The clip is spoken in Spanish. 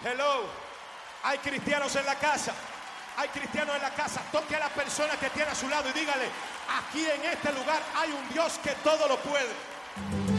Hello. Hay cristianos en la casa. Hay cristianos en la casa. Toque a la persona que tiene a su lado y dígale: aquí en este lugar hay un Dios que todo lo puede.